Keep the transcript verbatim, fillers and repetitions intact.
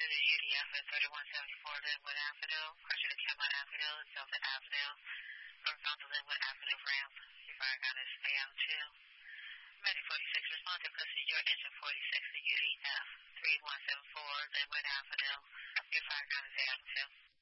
is U D F at thirty-one seventy-four Linwood Avenue. Pressure to Cameron Avenue, Delta Avenue. North on the Linwood Avenue ramp. Your fire gun is A M two. Medic forty-six, respond to Pussy, your engine forty-six to U D F thirty-one seventy-four Linwood Avenue. Your fire gun is A M two.